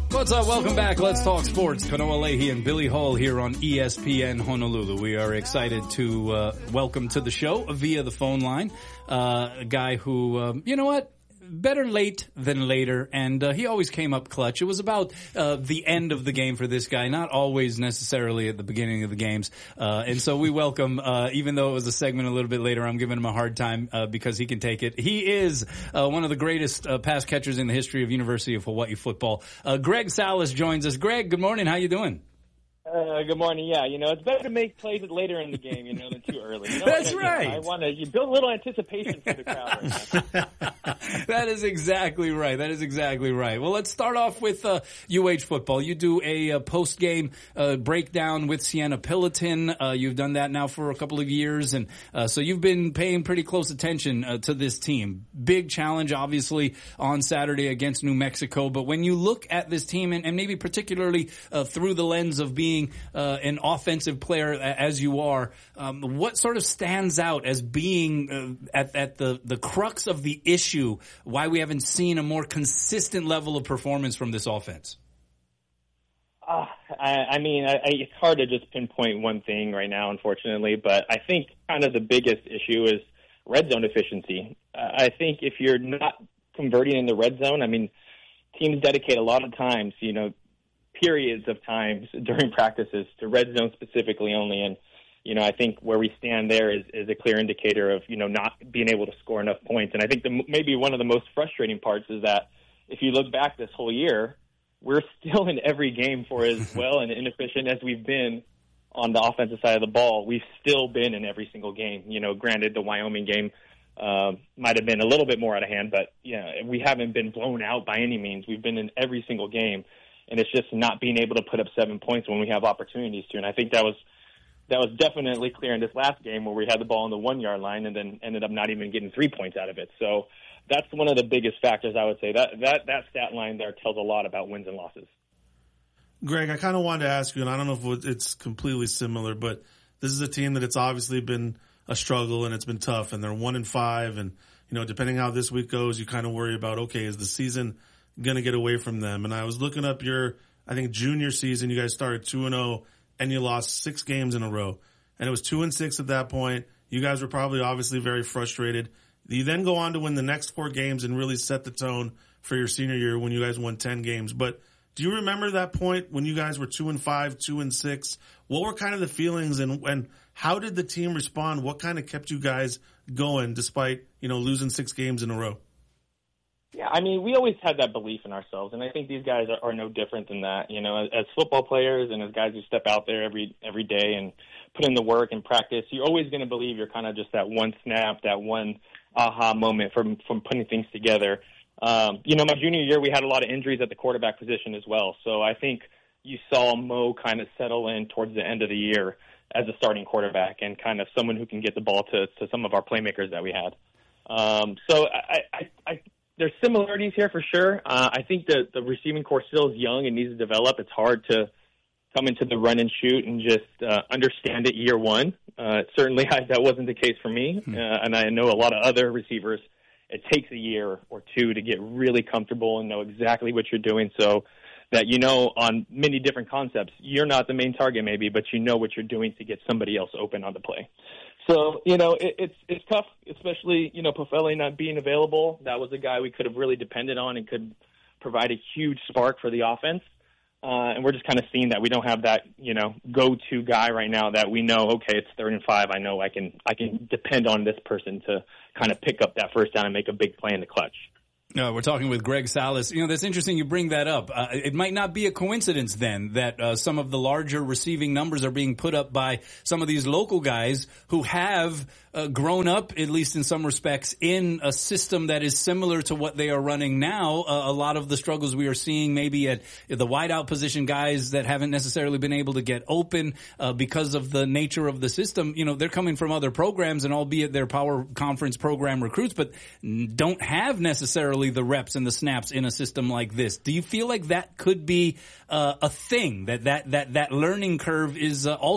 What's up? Welcome back. Let's talk sports. Kanoa Leahy and Billy Hall here on ESPN Honolulu. We are excited to welcome to the show via the phone line a guy who, you know what? Better late than later, and he always came up clutch. It was about the end of the game for this guy, not always necessarily at the beginning of the games. And so we welcome, even though it was a segment a little bit later, I'm giving him a hard time because he can take it. He is one of the greatest pass catchers in the history of University of Hawaii football. Greg Salas joins us. Greg, good morning. How you doing? Good morning. Yeah, it's better to make plays later in the game, than too early. That's right. I want to build a little anticipation for the crowd right now. That is exactly right. Well, let's start off with UH football. You do a post-game breakdown with Sienna Pilotin. You've done that now for a couple of years, and so you've been paying pretty close attention to this team. Big challenge, obviously, on Saturday against New Mexico. But when you look at this team, and maybe particularly through the lens of being an offensive player as you are, what sort of stands out as being at the crux of the issue, why we haven't seen a more consistent level of performance from this offense? It's hard to just pinpoint one thing right now, unfortunately, but I think kind of the biggest issue is red zone efficiency. I think if you're not converting in the red zone, teams dedicate a lot of times, periods of times during practices to red zone specifically only. And, I think where we stand there is a clear indicator of, not being able to score enough points. And I think maybe one of the most frustrating parts is that if you look back this whole year, we're still in every game for as well and inefficient as we've been on the offensive side of the ball. We've still been in every single game. Granted, the Wyoming game might have been a little bit more out of hand, but, we haven't been blown out by any means. We've been in every single game. And it's just not being able to put up 7 points when we have opportunities to. And I think that was definitely clear in this last game where we had the ball on the 1 yard line and then ended up not even getting 3 points out of it. So that's one of the biggest factors, I would say. That stat line there tells a lot about wins and losses. Greg, I kind of wanted to ask you, and I don't know if it's completely similar, but this is a team that it's obviously been a struggle and it's been tough, and they're 1-5, and depending how this week goes, you kind of worry about, okay, is the season going to get away from them? And I was looking up your, I think, junior season. You guys started 2-0 and you lost 6 games in a row. And it was 2-6 at that point. You guys were probably obviously very frustrated. You then go on to win the next 4 games and really set the tone for your senior year when you guys won 10 games. But do you remember that point when you guys were 2-5, 2-6? What were kind of the feelings and how did the team respond? What kind of kept you guys going despite, losing 6 games in a row? Yeah, we always had that belief in ourselves, and I think these guys are no different than that. As football players and as guys who step out there every day and put in the work and practice, you're always going to believe you're kind of just that one snap, that one aha moment from putting things together. My junior year, we had a lot of injuries at the quarterback position as well, so I think you saw Mo kind of settle in towards the end of the year as a starting quarterback and kind of someone who can get the ball to some of our playmakers that we had. So there's similarities here for sure. I think the receiving core still is young and needs to develop. It's hard to come into the run and shoot and just understand it year one. Certainly that wasn't the case for me, and I know a lot of other receivers. It takes a year or two to get really comfortable and know exactly what you're doing so that on many different concepts, you're not the main target maybe, but you know what you're doing to get somebody else open on the play. So, it's tough, especially, Pofele not being available. That was a guy we could have really depended on and could provide a huge spark for the offense. And we're just kind of seeing that we don't have that, go-to guy right now that we know, okay, it's 3rd and 5. I know I can depend on this person to kind of pick up that first down and make a big play in the clutch. We're talking with Greg Salas. That's interesting you bring that up. It might not be a coincidence then that some of the larger receiving numbers are being put up by some of these local guys who have grown up, at least in some respects, in a system that is similar to what they are running now. A lot of the struggles we are seeing maybe at the wideout position, guys that haven't necessarily been able to get open because of the nature of the system. They're coming from other programs, and albeit they're power conference program recruits, but don't have necessarily the reps and the snaps in a system like this. Do you feel like that could be a thing, that learning curve is also